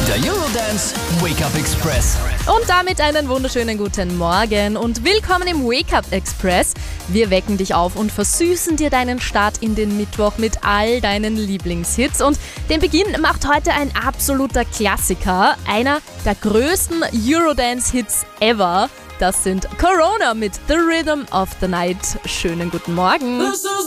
Der Eurodance Wake Up Express. Und damit einen wunderschönen guten Morgen und willkommen im Wake Up Express. Wir wecken dich auf und versüßen dir deinen Start in den Mittwoch mit all deinen Lieblingshits. Und den Beginn macht heute ein absoluter Klassiker, einer der größten Eurodance-Hits ever. Das sind Corona mit The Rhythm of the Night. Schönen guten Morgen.